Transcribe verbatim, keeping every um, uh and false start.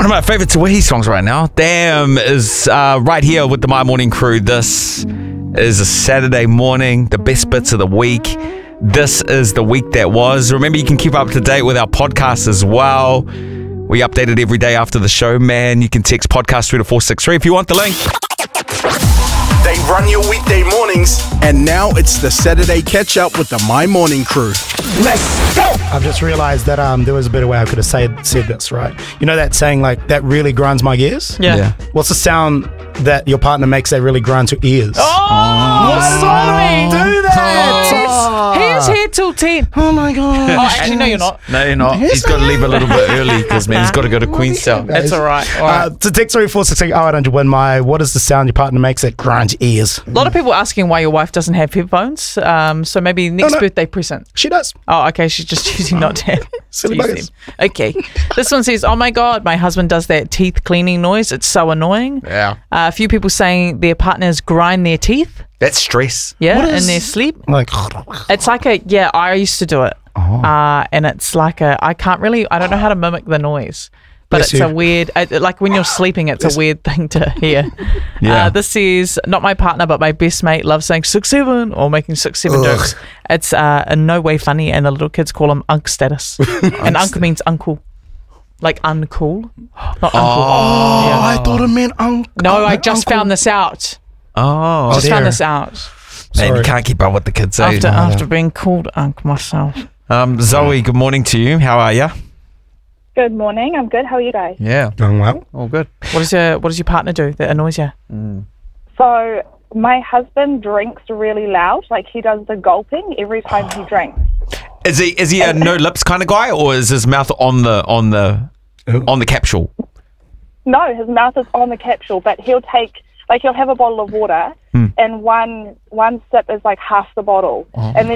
of my favourite Tawihi songs right now. Damn is uh, right here with the My Morning crew. This is a Saturday morning, the best bits of the week. This is the week that was. Remember, you can keep up to date with our podcast as well. We update it every day after the show, man. You can text podcast through to four six three if you want the link. They run your weekday mornings, and now it's the Saturday catch-up with the My Morning crew. Let's go! I've just realised that um, there was a better way I could have said, said this, right? You know that saying, like, that really grinds my gears? Yeah. Yeah. What's the sound that your partner makes that really grinds your ears? Oh, sorry. Do that! He is here till ten. Oh, my God. Oh, actually, no, you're not. No, you're not. He's got to leave a little bit early because, man, he's got to go to Queenstown. That's all right. All right. Uh, to text three four six eight oh eight hundred win my, what is the sound your partner makes that grinds your ears? A lot of people asking why your wife doesn't have headphones. Um, so maybe next no. birthday present. She does. Oh, okay. She's just choosing not to have. Silly to use buggers. them. Okay. This one says, oh my God, my husband does that teeth cleaning noise. It's so annoying. Yeah. Uh, a few people saying their partners grind their teeth. That's stress. Yeah, What in is- their sleep. Like, It's like a, yeah, I used to do it. Uh, and it's like a, I can't really, I don't know how to mimic the noise. But Bless it's you. a weird, uh, like when you're sleeping, it's a weird thing to hear. Yeah. Uh, this is not my partner, but my best mate loves saying six seven or making six seven Ugh. jokes. It's uh, in no way funny, and the little kids call him Unk status. And Unk means uncle, like uncool, not uncle. oh, Yeah. I thought it meant uncle. No, I just found this out. Oh, Just dear. found this out man, Sorry. you can't keep up with the kids, eh? after after being called Unk myself. Um, Zoe, good morning to you. How are you? Good morning. I'm good. How are you guys? Yeah, Going well. all good. What does your What does your partner do that annoys you? So my husband drinks really loud. Like he does the gulping every time he drinks. Is he is he a no lips kind of guy, or is his mouth on the on the on the capsule? No, his mouth is on the capsule, but he'll take like he'll have a bottle of water, and one one sip is like half the bottle, and then